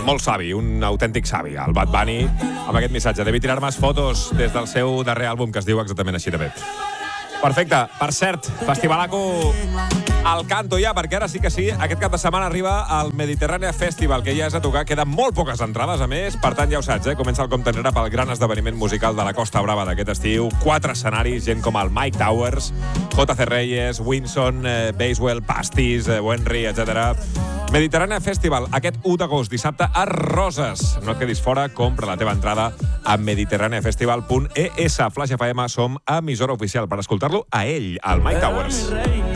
molt savi, un autèntic savi, el Bad Bunny, amb aquest missatge. Devi tirar més fotos des del seu darrer àlbum, que es diu exactament així també. Perfecte. Per cert, Festivalaco al canto ja, perquè ara sí que sí, aquest cap de setmana arriba al Mediterrània Festival, que ja és a tocar. Queden molt poques entrades, a més, per tant ja ho saps, comença el compte enrere pel gran esdeveniment musical de la Costa Brava d'aquest estiu. 4 escenaris, gent com el Mike Towers, JC Reyes, Winson, Basewell, Pastis, Wenry, etc. Mediterrània Festival, aquest 1 d'agost, dissabte, a Roses. No et quedis fora, compra la teva entrada a mediterraneafestival.es. Flash FM som emissora oficial per escoltar-lo a ell, al Mike Towers.